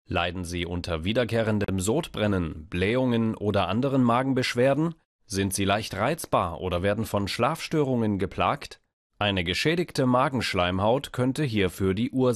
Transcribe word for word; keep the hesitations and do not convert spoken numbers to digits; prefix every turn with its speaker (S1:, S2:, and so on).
S1: Leiden Sie unter wiederkehrendem Sodbrennen, Blähungen oder anderen Magenbeschwerden? Sind Sie leicht reizbar oder werden von Schlafstörungen geplagt? Eine geschädigte Magenschleimhaut könnte hierfür die Ursache